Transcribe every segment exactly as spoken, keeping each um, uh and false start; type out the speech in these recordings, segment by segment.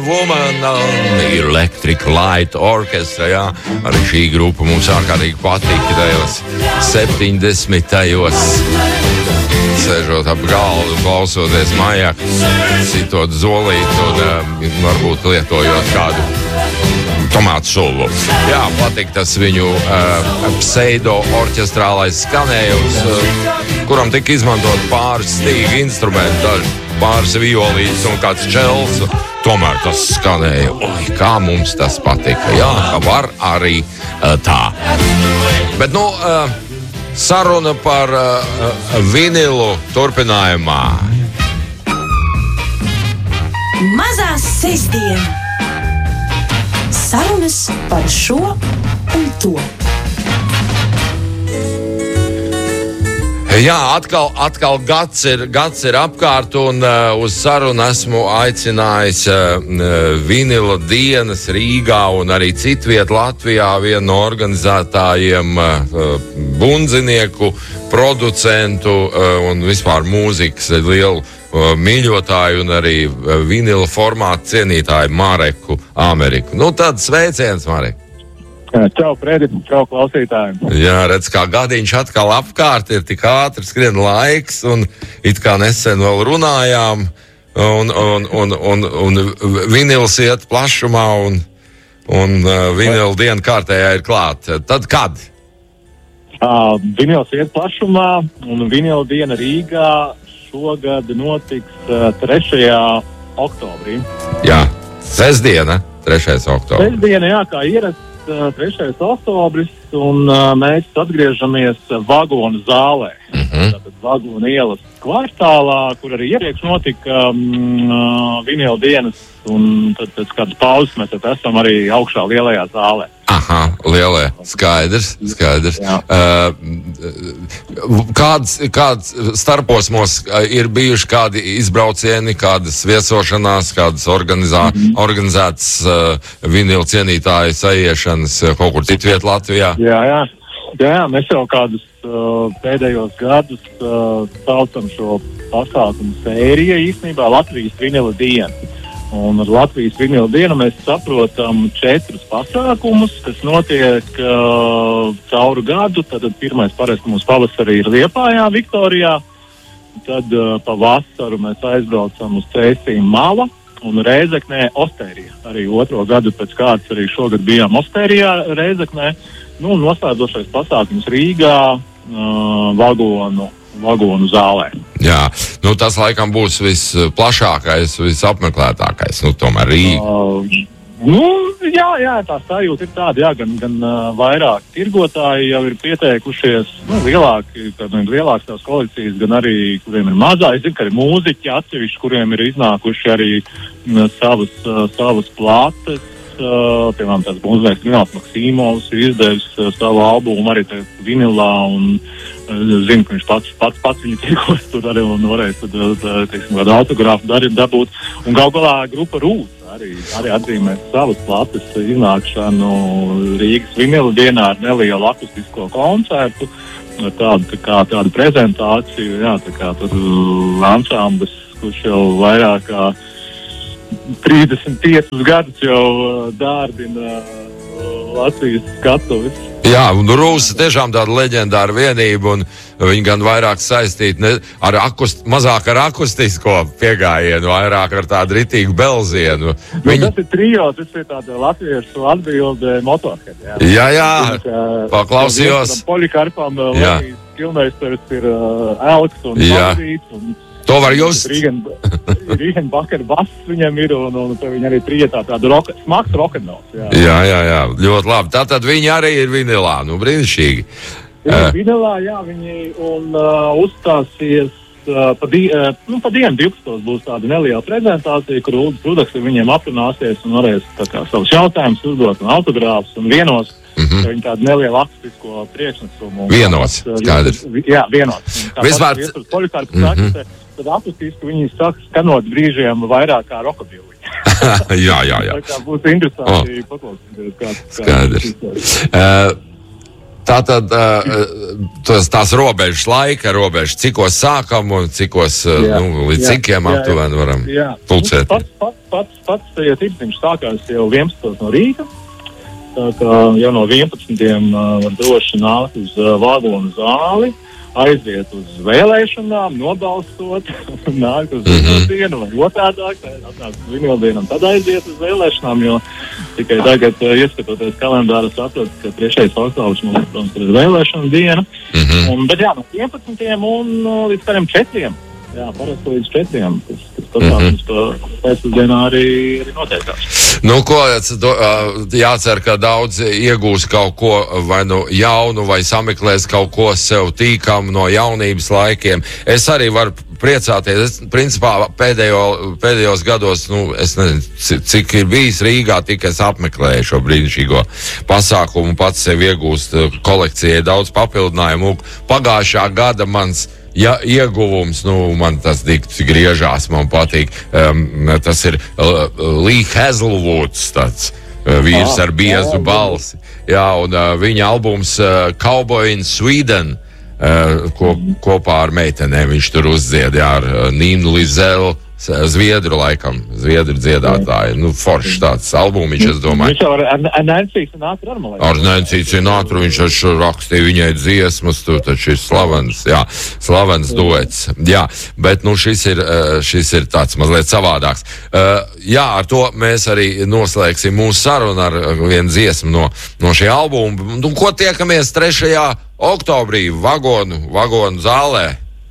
Woman, Electric Light Orchestra, jā. Arī šī grupa mums ārkārtīgi patīk tajos septiņdesmitajos. Sēžot ap galdu, klausoties majaku, citot zolīt un uh, varbūt lietojot kādu tomātu sulu. Jā, patīk tas viņu uh, pseido-orķestrālais skanējums, uh, kuram tika izmantot pāris stīgu instrumentu, daži pāris violītes un kāds čels. Tomēr tas skanēja, oi, kā mums tas patika. Jā, var arī uh, tā. Bet, nu... Uh, Saruna par uh, vinilu turpinājumā. Mazā sestdiena. Sarunas par šo un to. Jā, atkal, atkal gads, ir, gads ir apkārt, un uh, uz sarunu esmu aicinājis uh, vinila dienas Rīgā un arī citviet Latvijā vienu no organizētājiem, uh, bundzinieku, producentu uh, un vispār mūzikas lielu uh, mīļotāju un arī uh, vinila formātu cienītāju Mareku Ameriku. Nu tad sveiciens, Marek! Čau, Fredi, čau, klausītājiem. Jā, redz, kā gadiņš atkal apkārt ir tik ātri skrien laiks, un it kā nesen vēl runājām, un, un, un, un, un vinils iet plašumā, un, un uh, vinila diena kārtējā ir klāt. Tad kad? Uh, vinils iet plašumā, un vinila diena Rīgā šogad notiks uh, trešajā oktobrī. Jā, sestdiena, trešais oktobris. Sestdiena, jā, kā ierasts. trešais oktobris, un uh, mēs atgriežamies Vagonu zālē. Mm-hmm. Tātad Vagonu ielas kvartālā, kur arī iepriekš notika um, uh, vinila dienas, un tad pēc kādas pauzes mēs esam arī augšā lielajā zālē. Aha, lielē, skaidrs, skaidrs. Uh, kāds, kāds starposmos ir bijuši kādi izbraucieni, kādas viesošanās, kādas organizā, mm-hmm. organizētas uh, vinila cienītāju saiešanas kaut kur citviet Latvijā? Jā, jā. Jā, jā, mēs jau kādus uh, pēdējos gadus uh, saucam šo pasākumu sēriju īstenībā Latvijas vinila diena. Un ar Latvijas vinila dienu mēs saprotam četrus pasākumus, kas notiek uh, cauru gadu. Tad pirmais parasti mums pavasarī ir Liepājā, Viktorijā. Tad uh, pa vasaru mēs aizbraucam uz Cēsīm Mala un Rēzeknē Ostērija. Arī otro gadu pēc kārtas arī šogad bijām Ostērijā, Rēzeknē. Nu, noslēdzošais pasākums Rīgā, uh, vagonu, vagonu zālē. Jā, nu tas laikam būs visplašākais, visapmeklētākais, nu tomēr Rīga. Uh, nu, jā, jā, tā sajūta ir tāda, jā, gan, gan uh, vairāk tirgotāji jau ir pieteikušies, nu, lielāki, tad ir lielāks tās kolekcijas, gan arī, kuriem ir mazā, es zinu, ka ir mūziķi atsevišķi, kuriem ir iznākuši arī uh, savas, uh, savas plātes. Uh, piemēram, tāds mūznieks Rinalds Maksīmovs ir izdevis uh, savu albumu arī vinilā, un uh, zinu, ka viņš pats, pats, pats viņu tirgos tur arī un varēs, tad, uh, teiksim, kādu autogrāfu dar, dabūt. Un gal galā grupa Rūts arī, arī atzīmēs savas plates iznākšanu Rīgas vinila dienā ar nelielu akustisko koncertu, ar tādu, tā kā, tādu prezentāciju, jā, tā kā tur ansamblis, kurš jau vairāk kā trīsdesmit piecus gadus jau uh, dārdina uh, Latvijas skatuves. Jā, un Rūsa tiešām tāda leģendāra vienība, un viņi gan vairāk saistīti ne, ar akust, mazāk ar akustisko piegājienu, vairāk ar tādu ritīgu belzienu. Nu, viņi... Tas ir trio, tas ir tāda latviešu atbilde Motorhead. Jā, jā, jā. Uh, paklausījos. Polikarpam uh, Latvijas Kilmeisters ir uh, Elks un Madrīts, un to var just. Rīgenbacher bass viņam ir, un, un viņi arī trietā tādu roka, smags rokenrols. Jā. jā, jā, jā, ļoti labi. Tātad viņi arī ir vinilā, nu brīnišķīgi. Viņi ir vinilā, jā, viņi un uh, uzstāsies uh, pa, di, uh, nu, pa dienu divpadsmitos būs tāda neliela prezentācija, kur Uldis Rudaks ar viņiem aprunāsies un varēs tā kā savus jautājumus uzdot un autogrāfus un vienos. Mm-hmm. Viņi tādu nelielu akustisko priekšnesumu. Vienos, skaidrs. Jā, vienos. Vispār... Mm-hmm. Tad akustiski viņi saka, skanot brīžiem vairāk kā rockabilly. jā, jā, jā. Tā kā būs interesanti oh. paklausīties. Kā, Skaidrs. Uh, Tātad tos, tās robežas laika, robežas, cikos sākam un cikos, jā, nu, līdz jā, cikiem aptuveni varam jā. pulcēt. Pats, pats, pats, pats ja tirdziņš sākās jau vienpadsmitos no rīta, tā kā jau no vienpadsmitiem var droši nākt uz vagonu zāli, aiziet uz vēlēšanām, nobalstot, nāk uz mm-hmm. dienu vai otrādāk, atnāk uz vinildienu un tad aiziet uz vēlēšanām, jo tikai tagad, ieskatoties kalendāru, saprot, ka trešais oktobrs mums, protams, ir vēlēšana diena. Mm-hmm. Un, bet jā, no vienpadsmitiem un līdz kādiem četriem. Jā, parasti līdz četriem. Tas, tas pasākums mm-hmm. pēcpusdienā arī, arī notiekās. Nu, ko jācer, ka daudz iegūs kaut ko vai nu jaunu, vai sameklēs kaut ko sev tīkam no jaunības laikiem. Es arī varu priecāties. Es, principā, pēdējo, pēdējos gados, nu, es nezinu, cik ir bijis Rīgā, tik es apmeklēju šo brīnišķīgo pasākumu, pats sev iegūst kolekcijai daudz papildinājumu. Pagājušā gada mans Ja ieguvums, nu, man tas dikti griežās, man patīk. Um, tas ir uh, Lee Hazelwoods, tāds uh, vīrs ah, ar biezu jā, balsi. Jā, un uh, viņa albums uh, Cowboy in Sweden, uh, ko, kopā ar meitenēm viņš tur uzdzied, jā, ar uh, Nīnu Lizelu, Zviedru laikam, Zviedru dziedātāju. Nu, foršs tāds albumiņš, es domāju. Viņš jau ar, ar Nancy Sinatru ar, man liekas. Ar Nancy Sinatru viņš taču rakstīja viņai dziesmas, tu taču ir slavens, jā, slavens duets. Jā, bet, nu, šis ir, šis ir tāds mazliet savādāks. Jā, ar to mēs arī noslēgsim mūsu sarunu ar vienu dziesmu no, no šī albuma. Nu, ko tiekamies trešajā oktobrī vagonu, vagonu zālē?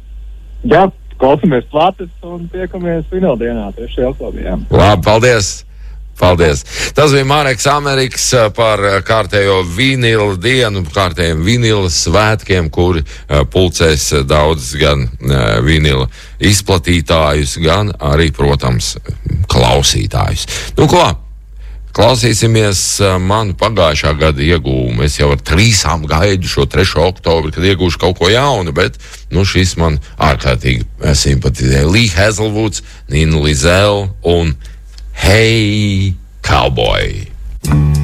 Jā. Klausamies plates un tiekamies vinildienā trešajā oktobrī. Labi, paldies! Paldies! Tas bija Mareks Amerikas par kārtējo vinilu dienu, kārtējiem vinila svētkiem, kuri uh, pulcēs daudz gan uh, vinila izplatītājus, gan arī, protams, klausītājus. Nu ko? Klausīsimies manu pagājušā gada iegūmu. Es jau ar trīsām gaidu šo trešo oktobri, kad iegūšu kaut ko jaunu, bet nu, šis man ārkārtīgi simpatizē. Lee Hazelwoods, Nina Lizelle un Hey Cowboy.